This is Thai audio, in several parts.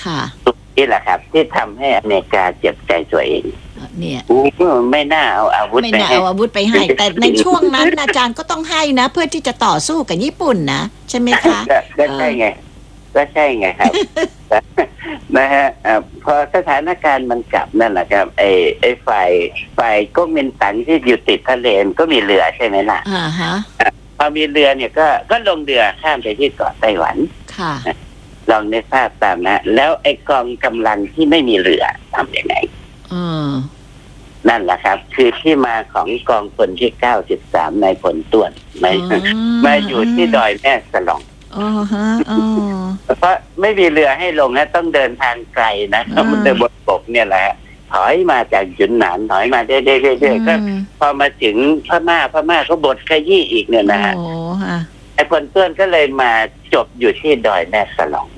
ค่ะนี่แหละครับที่ทำให้อเมริกาเจ็บใจตัวเองเนี่ยไม่น่าเอาอาวุธไม่น่าเอาอาวุธไปให้แต่ในช่วงนั้นอาจารย์ก็ต้องให้นะเพื่อที่จะต่อสู้กับญี่ปุ่นนะใช่ไหมคะก็ใช่ไงครับนะฮะพอสถานการณ์มันกลับนั่นแหละครับไอ้ฝ่ายก๊กมินตั๋งที่อยู่ติดทะเลก็มีเรือใช่ไหมล่ะพอมีเรือเนี่ยก็ลงเรือข้ามไปที่เกาะไต้หวันค่ะลองในภาพตามนะแล้วไอ้กองกำลังที่ไม่มีเรือทำยังไงนั่นแหละครับคือที่มาของกองพลที่93นายพลต้วนมาอยู่ที่ดอยแม่สลองเพราะไม่มีเรือให้ลงนะต้องเดินทางไกลนะมันเดินบนบกเนี่ยแหละถอยมาจากหยุนหนานถอยมาเรื่อยๆก็พอมาถึงพม่าก็บดขยี้อีกเนี่ยนะฮะไอ้พลต้วนก็เลยมาจบอยู่ที่ดอยแม่สลอง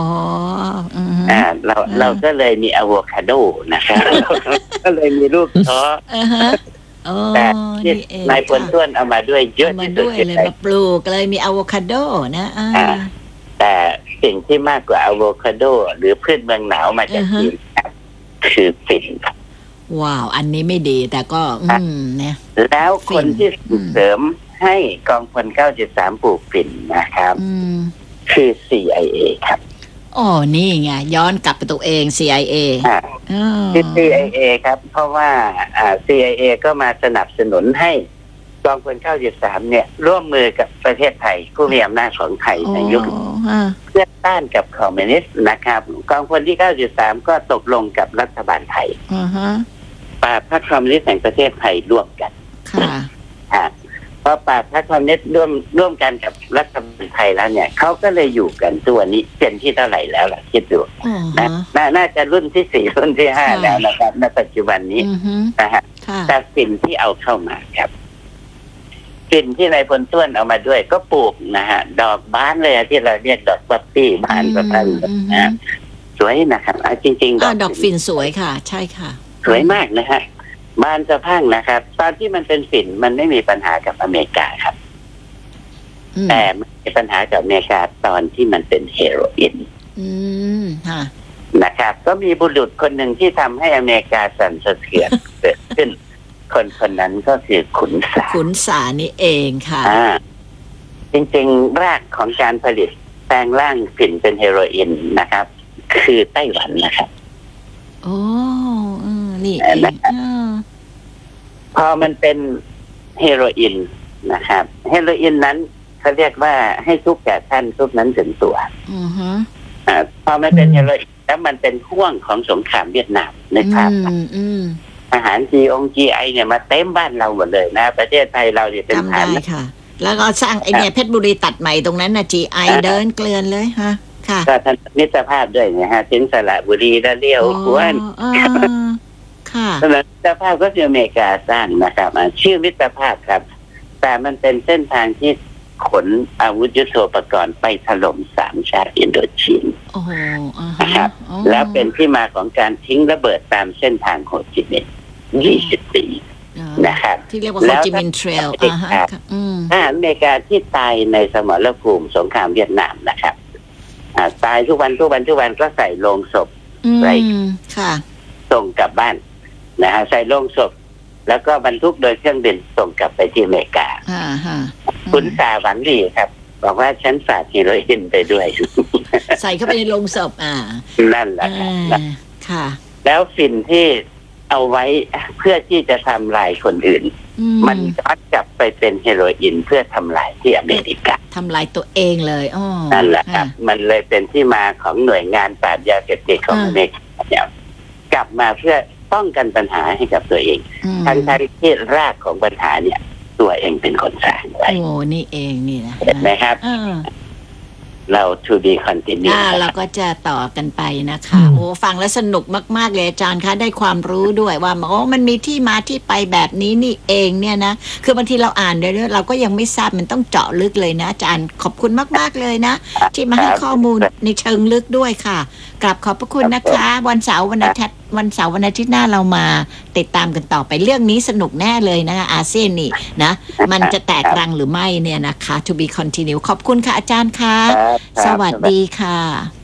เราก็เลยมีอะโวคาโดนะครับก็เลยมีลูกท้อแต่ที่นายพลต้วนเอามาด้วยเยอะที่สุดเลยมาปลูกเลยมีอะโวคาโดนะแต่สิ่งที่มากกว่าอะโวคาโดหรือพืชเมืองหนาวมาจากจีนคือฝิ่นครับว้าวอันนี้ไม่ดีแต่ก็เนี่ยแล้วคนที่ส่งเสริมให้กองพล9.3ปลูกฝิ่นนะครับคือ CIA ครับอ๋อนี่ไงย้อนกลับไปตัวเอง CIA คือ CIA ครับเพราะว่าCIA ก็มาสนับสนุนให้กองพล9.3เนี่ยร่วมมือกับประเทศไทยผู้มีอำนาจของไทยในยุคเพื่อต้านกับคอมมิวนิสต์นะครับกองพลที่9.3ก็ตกลงกับรัฐบาลไทยปราบพรรคคอมมิวนิสต์แห่งประเทศไทยร่วมกันพอปราบพรรคคอมมิวนิสต์ร่วมกันกับรัฐบาลไทยแล้วเนี่ยเขาก็เลยอยู่กันตัวนี้เป็นที่เท่าไหร่แล้วล่ะคิดดูน่าจะรุ่นที่4รุ่นที่5แล้วนะครับในปัจจุบันนี้นะฮะแต่ฝิ่นที่เอาเข้ามาครับฝิ่นที่นายพลต้วนเอามาด้วยก็ปลูกนะฮะดอกบานเลยที่เราเรียกดอกป๊อปปี้บานประพันธ์นะสวยนะครับจริงๆดอกฝิ่นสวยค่ะใช่ค่ะสวยมากนะฮะบานสะพรั่งนะครับตอนที่มันเป็นฝิ่นมันไม่มีปัญหากับอเมริกาครับแต่มันมีปัญหากับอเมริกาตอนที่มันเป็นเฮโรอีนนะครับก็มีบุรุษคนหนึ่งที่ทำให้อเมริกาสั่นสะเทือนเกิดขึ้นคนนั้นก็คือขุนสานี่เองค่ะจริงๆรากของการผลิตแปลงร่างฝิ่นเป็นเฮโรอีนนะครับคือไต้หวันนะครับโอ้นี่เองพอมันเป็นเฮโรอีนนะครับเฮโรอีนนั้นเขาเรียกว่าให้ทุกแก่ท่านทุกนั้นถึงตัวพอมันเป็นเฮโรอีนแล้วมันเป็นห่วงของสงครามเวียดนามในภาพอาหาร GI เนี่ยมาเต็มบ้านเราหมดเลยนะประเทศไทยเราเนี่ยเป็นฐานค่ะแล้วก็สร้างไอเนี่ยเพชรบุรีตัดใหม่ตรงนั้นนะ GI เดินเกลือนเลยฮะค่ะก็ทันมิตรภาพด้วยนะฮะถึงสระบุรีแล้วเลี้ยวขวนค่ะมิตรภาพก็คืออเมริกาสร้างนะครับชื่อมิตรภาพครับแต่มันเป็นเส้นทางที่ขนอาวุธยุทโธปกรณ์ไปถล่ม3ชาติอินโดจีนนะครับแล้วเป็นที่มาของการทิ้งระเบิดตามเส้นทางโฮจิมินห์20 ปีนะครับที่เรียกว่าโฮจิมินห์เทรลอเมริกาที่ตายในสมรภูมิสงครามเวียดนามนะครับตายทุกวันก็ใส่โลงศพใส่ส่งกลับบ้านนะฮะใส่โลงศพแล้วก็บรรทุกโดยเครื่องบินส่งกลับไปที่อเมริกาคุณสาหวังดีครับบอกว่าฉันฝากเฮโรอีนไปด้วยใส่เข้าไปในโลงศพนั่นแหละค่ะแล้วฝิ่นที่เอาไว้เพื่อที่จะทำลายคนอื่นมันย้อนกลับไปเป็นเฮโรอีนเพื่อทำลายที่อเมริกาทำลายตัวเองเลยนั่นแหละครับมันเลยเป็นที่มาของหน่วยงานปราบยาเสพติดของอเมริกาเนี่ยกลับมาเพื่อป้องกันปัญหาให้กับตัวเองทั้งที่รากของปัญหาเนี่ยตัวเองเป็นคนสร้างไว้โอ้นี่เองนี่นะเห็นไหมครับเรา to be continue เราก็จะต่อกันไปนะคะโอ้ฟังแล้วสนุกมากๆเลยอาจารย์คะได้ความรู้ด้วยว่ามันมีที่มาที่ไปแบบนี้นี่เองเนี่ยนะคือบางทีเราอ่านเรื่อยๆเราก็ยังไม่ทราบมันต้องเจาะลึกเลยนะอาจารย์ขอบคุณมากๆเลยนะที่มาให้ข้อมูลในเชิงลึกด้วยค่ะกราบขอบพระคุณนะคะวันเสาร์วันอาทิตย์หน้าเรามาติดตามกันต่อไปเรื่องนี้สนุกแน่เลยนะคะอาเซียนนี่นะมันจะแตกรังหรือไม่เนี่ยนะคะ to be continue ขอบคุณค่ะอาจารย์ค่ะสวัสดีค่ะ